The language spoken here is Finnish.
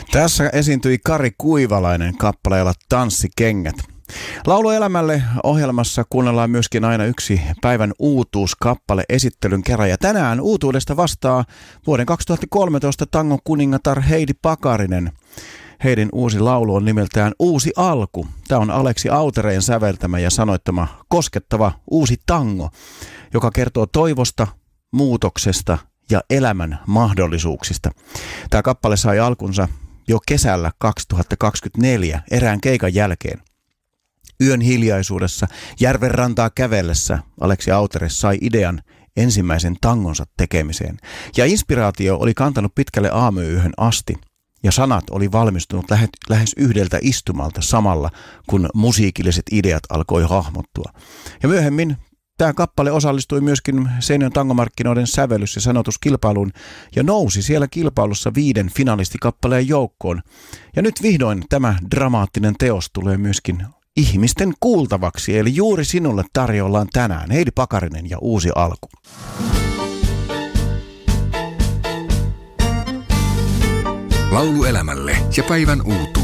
Tässä esiintyi Kari Kuivalainen kappaleella Tanssikengät. Laulu elämälle -ohjelmassa kuunnellaan myöskin aina yksi päivän uutuuskappale esittelyn kerran. Ja tänään uutuudesta vastaa vuoden 2013 tangon kuningatar Heidi Pakarinen. Heidin uusi laulu on nimeltään Uusi alku. Tämä on Aleksi Autereen säveltämä ja sanoittama koskettava uusi tango, joka kertoo toivosta, muutoksesta ja elämän mahdollisuuksista. Tämä kappale sai alkunsa jo kesällä 2024 erään keikan jälkeen. Yön hiljaisuudessa järvenrantaa kävellessä Aleksi Autere sai idean ensimmäisen tangonsa tekemiseen. Ja inspiraatio oli kantanut pitkälle aamuyöhön asti. Ja sanat oli valmistunut lähes yhdeltä istumalta samalla, kun musiikilliset ideat alkoi hahmottua. Ja myöhemmin tämä kappale osallistui myöskin Seinäjoen tangomarkkinoiden sävellys- ja sanotuskilpailuun ja nousi siellä kilpailussa 5 finalistikappaleen joukkoon. Ja nyt vihdoin tämä dramaattinen teos tulee myöskin ihmisten kuultavaksi, eli juuri sinulle tarjollaan tänään Heidi Pakarinen ja Uusi alku. Laulu elämälle ja päivän uutuus.